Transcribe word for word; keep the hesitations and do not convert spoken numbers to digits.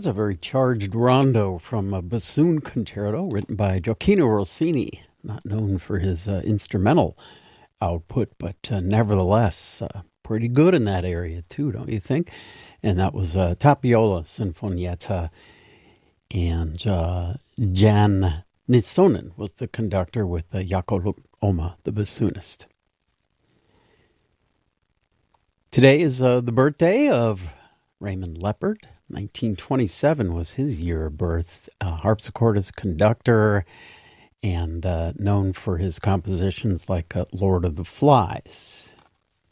That's a very charged rondo from a bassoon concerto written by Gioacchino Rossini, not known for his uh, instrumental output, but uh, nevertheless uh, pretty good in that area too, don't you think? And that was uh, Tapiola Sinfonietta, and uh, Jan Nissonen was the conductor with uh, Jaakko Oma, the bassoonist. Today is uh, the birthday of Raymond Leppard. nineteen twenty-seven was his year of birth. Uh, harpsichordist, conductor, and uh, known for his compositions like uh, Lord of the Flies.